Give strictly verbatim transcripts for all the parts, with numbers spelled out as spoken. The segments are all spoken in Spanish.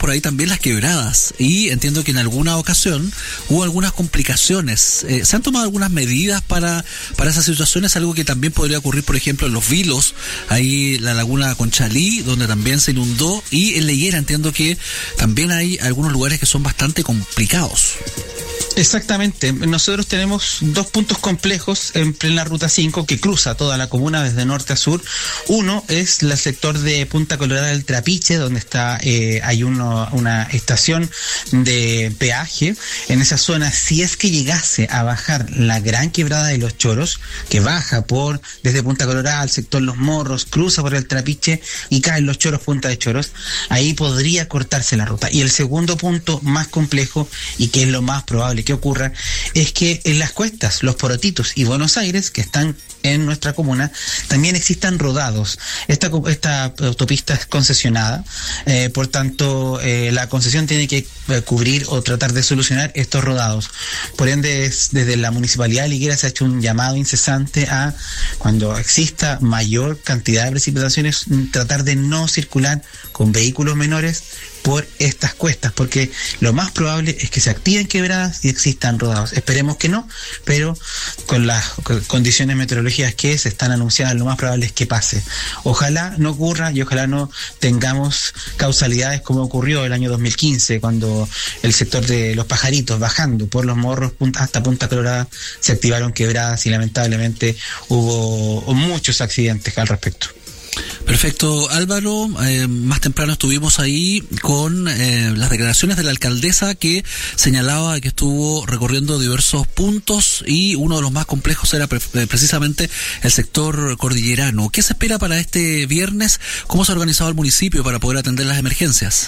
por ahí también las quebradas, y entiendo que en alguna ocasión hubo algunas complicaciones. Eh, ¿Se han tomado algunas medidas para, para esas situaciones? Algo que también podría ocurrir, por ejemplo, en Los Vilos, ahí la laguna Conchalí, donde también se inundó, y en La Higuera entiendo que también hay algunos lugares que son bastante complicados. Exactamente, nosotros tenemos dos puntos complejos en plena ruta cinco que cruza toda la comuna desde norte a sur. Uno es el sector de Punta Colorada del Trapiche, donde está eh, hay uno, una estación de peaje. En esa zona, si es que llegase a bajar la gran quebrada de los Choros, que baja por desde Punta Colorada al sector Los Morros, cruza por el Trapiche y cae en Los Choros, Punta de Choros, ahí podría cortarse la ruta. Y el segundo punto más complejo, y que es lo más probable que ocurra, es que en las cuestas, Los Porotitos y Buenos Aires, que están en nuestra comuna, también existan rodados. Esta, esta autopista es concesionada, eh, por tanto, eh, la concesión tiene que eh, cubrir o tratar de solucionar estos rodados. Por ende, es, desde la Municipalidad de Higuera se ha hecho un llamado incesante a, cuando exista mayor cantidad de precipitaciones, tratar de no circular con vehículos menores por estas cuestas, porque lo más probable es que se activen quebradas y existan rodados. Esperemos que no, pero con las condiciones meteorológicas que se están anunciadas, lo más probable es que pase. Ojalá no ocurra y ojalá no tengamos causalidades como ocurrió el año dos mil quince, cuando el sector de Los Pajaritos, bajando por Los Morros hasta Punta Colorada, se activaron quebradas y lamentablemente hubo muchos accidentes al respecto. Perfecto, Álvaro. Eh, más temprano estuvimos ahí con eh, las declaraciones de la alcaldesa, que señalaba que estuvo recorriendo diversos puntos y uno de los más complejos era pre- precisamente el sector cordillerano. ¿Qué se espera para este viernes? ¿Cómo se ha organizado el municipio para poder atender las emergencias?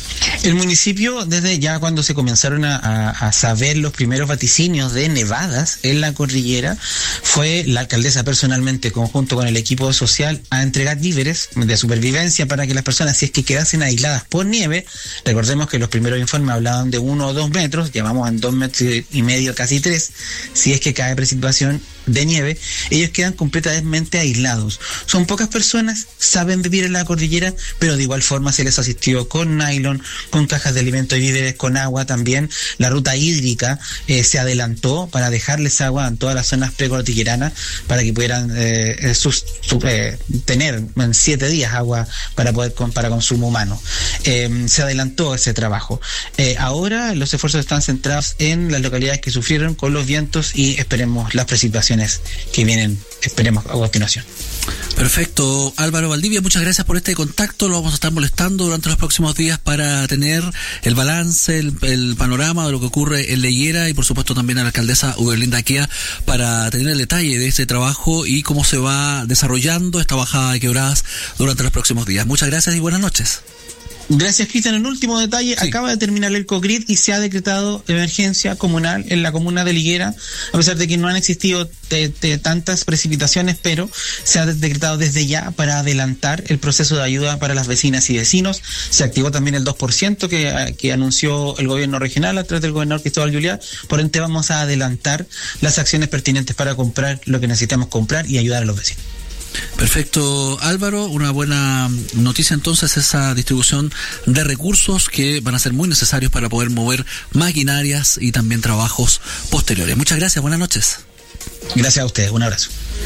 El municipio, desde ya cuando se comenzaron a, a, a saber los primeros vaticinios de nevadas en la cordillera, fue la alcaldesa personalmente, conjunto con el equipo social, a entregar víveres de supervivencia para que las personas, si es que quedasen aisladas por nieve, recordemos que los primeros informes hablaban de uno o dos metros, ya vamos en dos metros y medio, casi tres, si es que cae precipitación de nieve, ellos quedan completamente aislados. Son pocas personas, saben vivir en la cordillera, pero de igual forma se les asistió con nylon, con cajas de alimentos y víveres, con agua también. La ruta hídrica eh, se adelantó para dejarles agua en todas las zonas precordilleranas para que pudieran eh, sus, su, eh, tener en siete días agua para poder con, para consumo humano. Eh, se adelantó ese trabajo. Eh, ahora los esfuerzos están centrados en las localidades que sufrieron con los vientos y esperemos las precipitaciones que vienen, esperemos a continuación. Perfecto, Álvaro Valdivia, muchas gracias por este contacto. Lo vamos a estar molestando durante los próximos días para tener el balance, el, el panorama de lo que ocurre en La Higuera, y por supuesto también a la alcaldesa Uberlinda Aquea para tener el detalle de este trabajo y cómo se va desarrollando esta bajada de quebradas durante los próximos días. Muchas gracias y buenas noches. Gracias, Cristian. En último detalle, sí. Acaba de terminar el COGRID y se ha decretado emergencia comunal en la comuna de La Higuera, a pesar de que no han existido de, de tantas precipitaciones, pero se ha decretado desde ya para adelantar el proceso de ayuda para las vecinas y vecinos. Se activó también el dos por ciento que, que anunció el gobierno regional a través del gobernador Cristóbal Juliá. Por ende, vamos a adelantar las acciones pertinentes para comprar lo que necesitamos comprar y ayudar a los vecinos. Perfecto, Álvaro, una buena noticia entonces esa distribución de recursos que van a ser muy necesarios para poder mover maquinarias y también trabajos posteriores. Muchas gracias, buenas noches. Gracias a ustedes, un abrazo.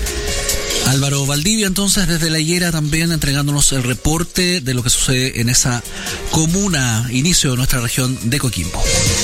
Álvaro Valdivia entonces desde La Higuera también entregándonos el reporte de lo que sucede en esa comuna, inicio de nuestra región de Coquimbo.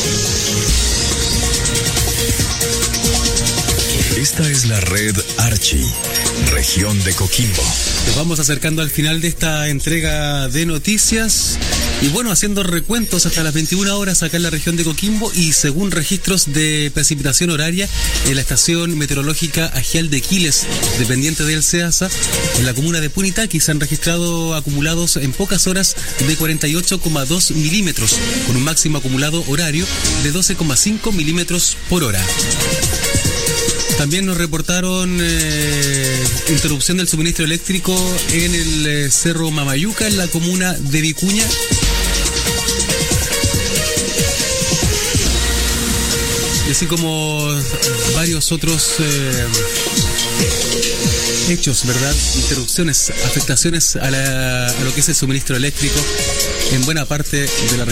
Esta es la red Archi, región de Coquimbo. Nos vamos acercando al final de esta entrega de noticias y bueno, haciendo recuentos hasta las veintiuna horas acá en la región de Coquimbo, y según registros de precipitación horaria en la estación meteorológica Agial de Quiles, dependiente del SEASA, en la comuna de Punitaqui se han registrado acumulados en pocas horas de cuarenta y ocho coma dos milímetros, con un máximo acumulado horario de doce coma cinco milímetros por hora. También nos reportaron eh, interrupción del suministro eléctrico en el eh, Cerro Mamayuca, en la comuna de Vicuña. Y así como varios otros eh, hechos, ¿verdad? Interrupciones, afectaciones a, la, a lo que es el suministro eléctrico en buena parte de la región.